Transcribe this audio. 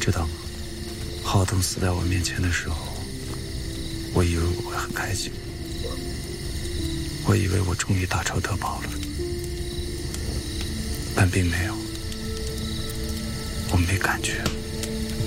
知道吗？浩东死在我面前的时候，我以为我会很开心，我以为我终于大仇得报了，但并没有，我没感觉。